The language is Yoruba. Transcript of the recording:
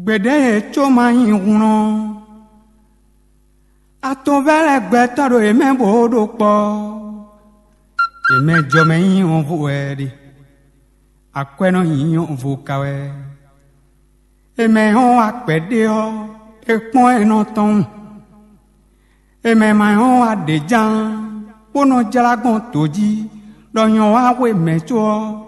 gbede tso ma yin ŋunɔ atɔvɛlɛ gbɛtɔ do eme bo do kpɔ eme dzɔmɛ yin vo ɛdi akɔɛnɔ yin vo kawɛ eme hɔn akpɛde hɔ ekpɔn enɔ tɔn eme ma hɔn adedza kpɔnɔ dzragbɔn todzi lɔnyɔ wa wo eme tso.